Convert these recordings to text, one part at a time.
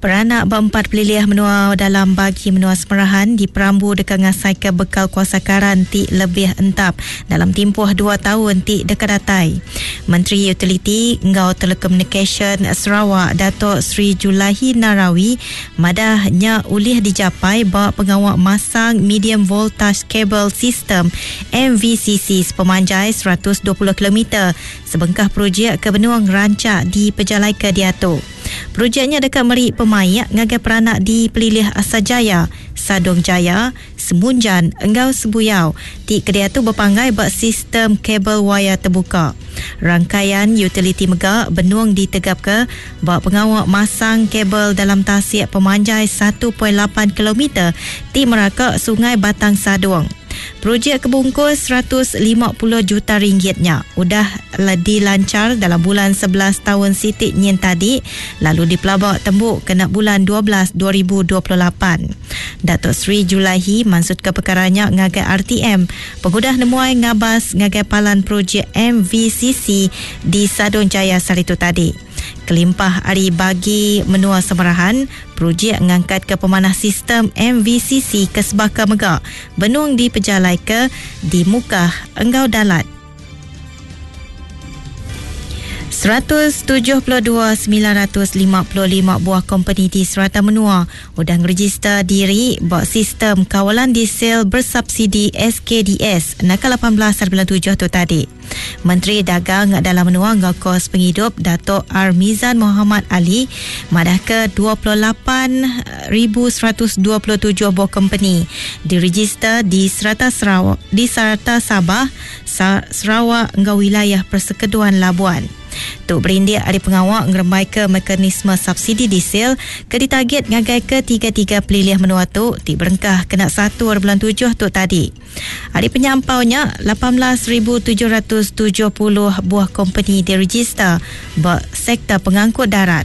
Peranak berempat pelilih menua dalam bagi menua semerahan di Perambu dekat ngasai ke bekal kuasa karan ti lebih entap dalam tempoh 2 tahun ti dekat datai. Menteri Utiliti Engau Telekomunikasi Sarawak Datuk Sri Julaihi Narawi madahnya ulih dicapai bawa pengawak masang medium voltage cable system MVCC sepemanjai 120 km sebengkah projek ke benua ngerancak di Pejalai ke Diato. Projeknya dekat Merik Pemayak ngagai peranak di Pelilih Asajaya, Sadong Jaya, Semunjan, Enggau Sebuyau. Di kedai tu berpanggai buat sistem kabel wire terbuka. Rangkaian utiliti megak benuang ditegap ke buat pengawak masang kabel dalam tasik pemanjai 1.8 km di Merakak Sungai Batang Saduang. Projek kebungkus 150 juta ringgitnya udah dilancar dalam bulan 11 tahun sitik nyen tadi, lalu dipelabak tembuk kena bulan 12 2028. Datuk Sri Julaihi maksud ke perkaranya ngagai RTM pengudah nemuai ngabas ngagai palan projek MVCC di Sadong Jaya Saritu tadi. Kelimpah hari bagi menua semerahan, projek mengangkat ke pemanah sistem MVCC ke Sebaka Megak, benung di Pejalai ke di Mukah Enggau Dalat. 172,955 buah company di Serata Menua sudah register diri buat sistem kawalan diesel bersubsidi SKDS nakal 18/7 tu tadi. Menteri Dagang dalam Menua Ngakos Penghidup Datuk Armizan Muhammad Ali madah ke 28,127 buah company diregister di Serata Sarawak, di Serata Sabah, Sarawak Enggau wilayah Persekeduan Labuan. Tuk Berindik Ahli Pengawak ngeremai ke mekanisme subsidi diesel ke ditarget ngagai ke 3 pelilih menua tu di berengkah kena 1/7 tu tadi. Ahli penyampaunya 18,770 buah company diregister buat sektor pengangkut darat.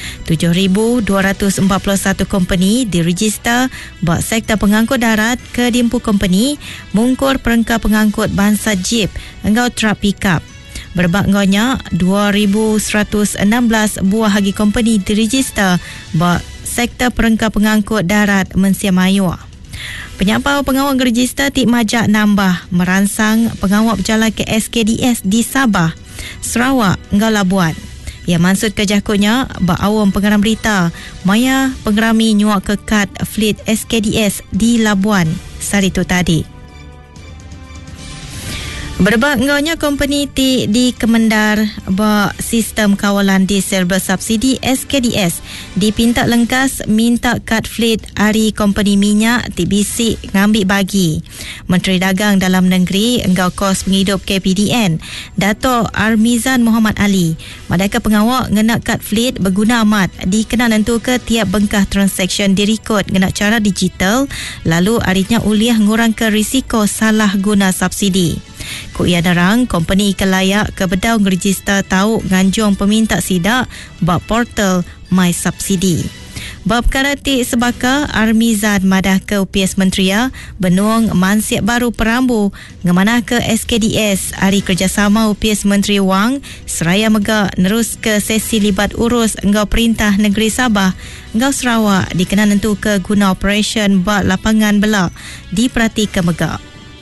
7,241 company diregister buat sektor pengangkut darat ke dimpu company mungkur perengkah pengangkut bangsa jeep engkau truck pickup. Berbanggonya 2,116 buah hagi company diregister buat sektor perengkah pengangkut darat Mensia Mayu. Penyampau pengawak register tik majak nambah merangsang pengawak berjalan ke SKDS di Sabah, Sarawak, Enggau Labuan. Ia maksud ke jakutnya awam pengeram berita maya pengerami nyuak ke kad fleet SKDS di Labuan saritu tadi. Berbanggonya company di Kemendar buat sistem kawalan diesel bersubsidi SKDS dipinta lengkas minta kad fleet hari company minyak TBC ngambil bagi. Menteri Dagang Dalam Negeri Enggau Kos Penghidup KPDN Datuk Armizan Muhammad Ali madaka pengawak ngena kad fleet berguna amat dikena nentu ke tiap bengkah transaction direkod ngena cara digital lalu harinya uliah ngurang ke risiko salah guna subsidi. Ku ia darang company ikan layak ke bedau ngeregister tahu nganjung peminta sidak bab portal My Subsidi. Bab karati sebaka Armizan madah ke UPS Mentria benuang mansiap baru Perambu ngemanah ke SKDS hari kerjasama UPS Menteri Wang seraya megak nerus ke sesi libat urus Enggau Perintah Negeri Sabah Enggau Sarawak dikena nentu ke guna operation bak lapangan belak diperhati ke megak.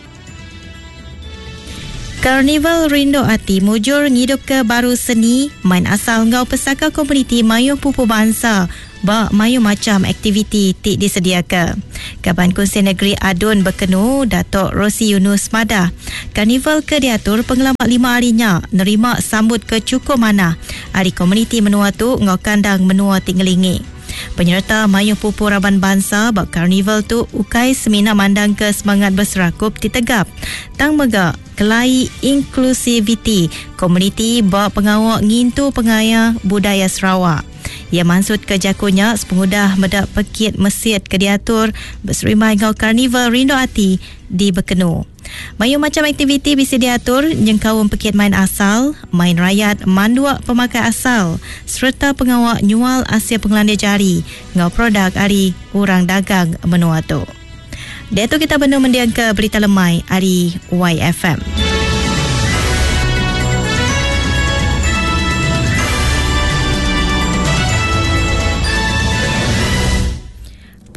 Karnival Rindu Hati mujur ngidup ke baru seni main asal Enggau Pesaka Komuniti Mayuh Pupu Bangsa bak mayu macam aktiviti tik disediakan. Kaban Kunsi Negeri Adun berkenu Datuk Rosi Yunus madah karnival ke diatur pengelamak 5 harinya nerima sambut ke cukup mana hari komuniti menua tu Enggau Kandang menua tinggelingi. Penyerta Mayuh Pupu Raban Bangsa bak karnival tu ukai semina mandang ke semangat berserakup ditegap tang megak kelai inklusiviti komuniti bak pengawak ngintu pengaya budaya Sarawak. Ia maksud ke jakunya sepengudah medak pekit mesit ke diatur berserimai Engau Karnival Rindu Hati di Bekenu. Mayu macam aktiviti bisa diatur jengkauan pekit main asal, main rakyat manduak pemakai asal serta pengawak nyual hasil pengelandia jari Engau produk hari orang dagang menua tu. Dia tu kita benar mendiang ke berita lemai hari YFM.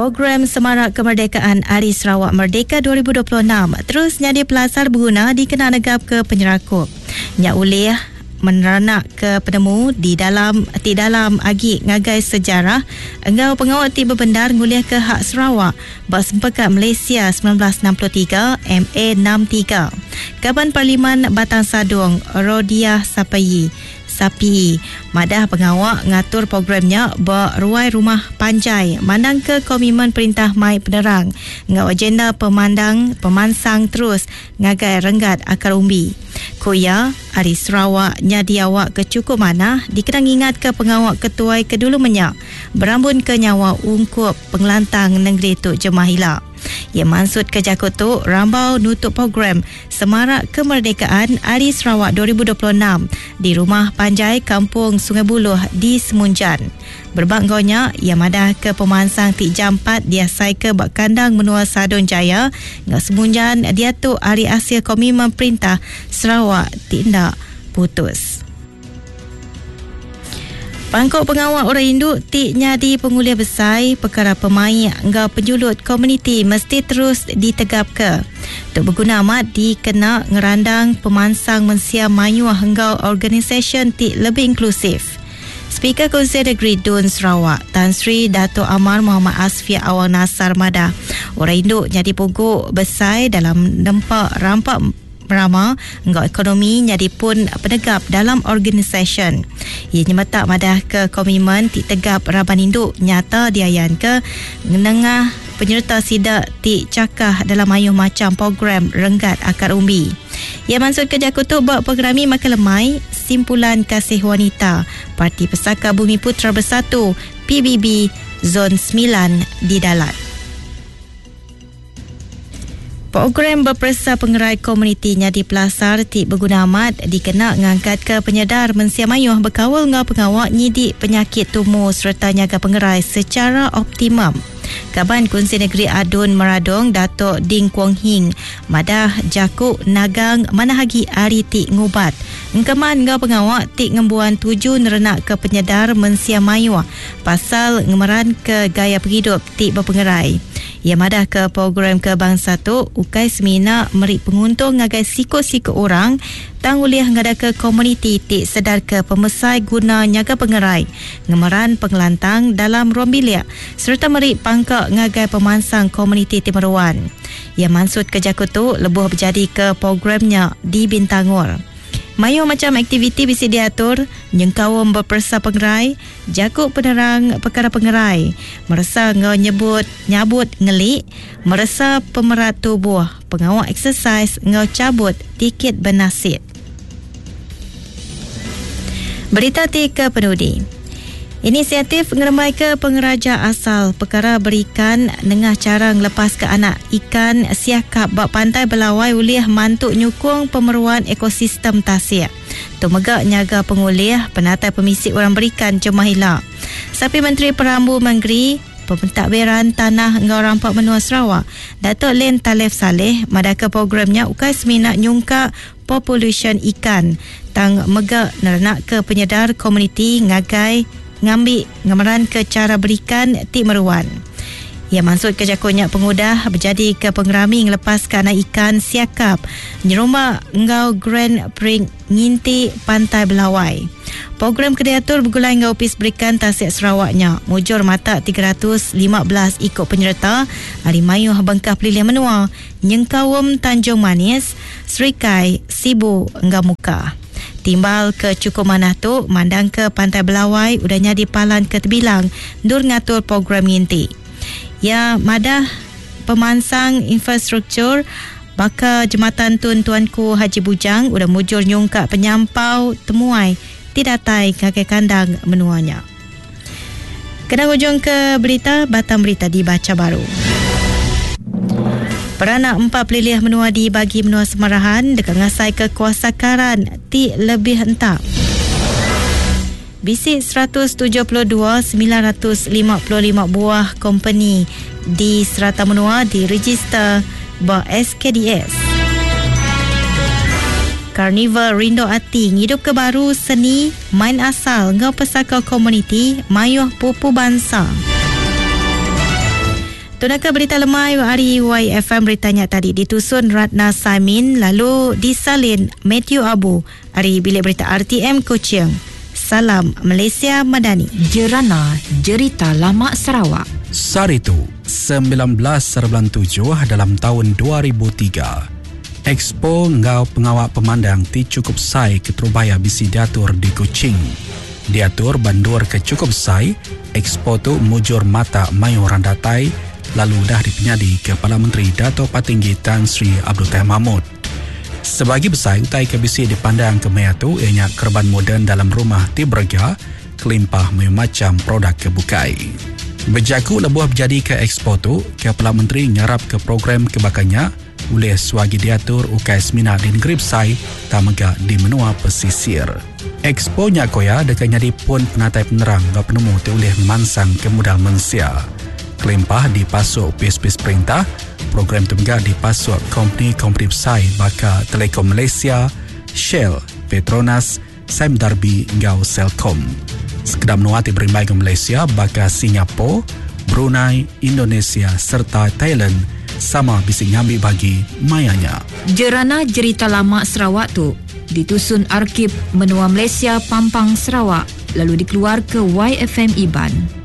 Program Semarak Kemerdekaan Hari Sarawak Merdeka 2026 terus nyadi pelasar berguna dikena negap ke penyerakup. Nyak ulih meneranak ke penemu di dalam agi ngagai sejarah engau pengawal ti berbendar nguliah ke hak Sarawak bak sempekat Malaysia 1963 MA63. Kaban Parlimen Batang Sadung Rodiah Sapi madah pengawak ngatur programnya beruai rumah panjai mandang ke komitmen Perintah Mai Penerang ngau agenda pemansang terus ngagai renggat akar umbi. Koya Hari Sarawak nyadi awak ke cukup mana dikenang ingat ke pengawak ketuai kedulu menyak berambun ke nyawa ungkup pengelantang negeri Tuk Jemahila. Ia maksud ke Jakut tu rambau nutup program Semarak Kemerdekaan Hari Sarawak 2026 di Rumah Panjai Kampung Sungai Buloh di Semunjan. Berbanggonya ia madah ke pemansang Tik Jampat diasai ke bak kandang menua Sadun Jaya ngak Semunjan dia tu hari hasil komitmen Perintah Sarawak tindak putus. Pangkok pengawal orang induk tik nyadi penguliah besar perkara pemain engau penjulut komuniti mesti terus ditegap ke. Untuk berguna amat dikena ngerandang pemansang mensia mayuah engau organisasi tik lebih inklusif. Speaker Konsei Negeri Dun Sarawak Tan Sri Dato' Amar Muhammad Asfia Awang Nasar madah orang induk nyadi pogok besar dalam nempak rampak merama engau ekonomi nyadi pun penegap dalam organisasi. Ia nyemetak madah ke komitmen ti tegap Raban Induk nyata diayan ke menengah penyerta sidak ti cakah dalam ayuh macam program renggat akar umbi. Ia maksud kerja kutuk buat programi makan lemai simpulan kasih wanita Parti Pesaka Bumi Putra Bersatu PBB Zon 9 di Dalat. Program berpersa pengerai komuniti nyadi pelasar tik berguna amat dikena ngangkat ke penyedar mensia mayuh berkawal ngau pengawak nyidik penyakit tumor serta nyaga pengerai secara optimum. Kaban Konsei Negeri Adun Meradong Datuk Ding Kwong Hing madah jakuk nagang manahagi hari tik ngubat. Engkeman ngau pengawak tik ngembuan tuju nerenak ke penyedar mensia mayuh pasal ngemeran ke gaya penghidup tik berpengerai. Ia madah ke program kebangsa tu ukai semina meri penguntung ngagai siko-siko orang tanguliah ngada ke komuniti tik sedar ke pemesai guna nyaga pengerai ngemeran pengelantang dalam ruang bilik serta meri pangkak ngagai pemansang komuniti Timeruan. Ia maksud ke Jakut tu lebuh berjadi ke programnya di Bintangor. Mayu macam aktiviti bisi diatur nyengkawam berpersa pengerai jakuk penerang perkara pengerai merasa ngau nyabut ngelik merasa pemerat tubuh pengawal eksersis ngau cabut tiket bernasib. Berita ke penudi. Inisiatif ngeremai ke pengeraja asal perkara berikan nengah cara ngelepas ke anak ikan siakap bak pantai Belawai uliah mantuk nyukung pemeruan ekosistem tasik. Tumegak nyaga pengulih penatai pemisik orang berikan Jemahila. Sapi Menteri Perambu Menggeri Pentadbiran Tanah Engau Rampak Menua Sarawak Datuk Len Talef Saleh madaka programnya ukai seminat nyungka population ikan tang megak nerenak ke penyedar komuniti ngagai ngambil ngameran ke cara berikan tik meruan. Ia maksud ke jakunya pengudah berjadi ke pengerami ngelepas ke anak ikan siakap nyerumah engau Grand Prix nginti Pantai Belawai. Program kediatur bergulai engau opis berikan Tasik Sarawaknya mujur mata 315 ikut penyerta Hari Mayuh Bengkah Pelilian Menua Nyengkawum Tanjung Manis Serikai Sibu engau Muka. Timbal ke cukup manah tu mandang ke Pantai Belawai udahnya di Palan ke Tebilang dur ngatur program nginti. Ya madah pemansang infrastruktur baka Jematan Tun Tuanku Haji Bujang udah mujur nyungkak penyampau temuai tidatai kakek kandang menuanya. Kena hujung ke berita Batam Berita dibaca baru. Peranak 4 pelilih menua dibagi menua Semarahan dekat ngasai ke kuasa karan ti lebih entap. Bisik 172,955 buah company di serata menua diregister SKDS. Carnival Rindo Ati ngidup ke baru seni main asal ngau pesaka komuniti mayuh pupu bangsa. Tunaka berita lemai hari YFM beritanya tadi ditusun Ratna Samin lalu disalin Matthew Abu hari bilik berita RTM Kuching. Salam Malaysia Madani. Jerana Jerita Lama Sarawak. Saritu 1997 dalam tahun 2003. Expo Ngau Pengawak Pemandang ti cukup sai ke Terubaya bisi diatur di Kuching. Diatur bandur ke cukup sai, Expo tu mujur mata mayu randatai lalu dah dipenyadi Kepala Menteri Dato' Patinggi Tan Sri Abdul Tahir Mahmud. Sebagai besar utai ke bisi dipandang ke maya tu ianya kerban moden dalam rumah ti berga kelimpah macam produk kebukai. Berjaku lebuh berjadi ke Expo tu, Kepala Menteri nyarap ke program kebakannya oleh swagi diatur UKS Mina di negeri Besai tamega di menua pesisir. Expo Nyakoya dekat nyadi pun penatai penerang dan penemu ti oleh memansang kemudal manusia. Kelimpah dipasuk pis-pis perintah, program tu juga dipasuk kompeni-kompeni besar baka Telekom Malaysia, Shell, Petronas, Sime Darby hingga Celcom. Sekedar menua ti berimbai ke Malaysia baka Singapura, Brunei, Indonesia serta Thailand sama bising ngambil bagi mayanya. Jerana Jerita Lama Sarawak tu ditusun Arkib Menua Malaysia Pampang Sarawak lalu dikeluar ke YFM Iban.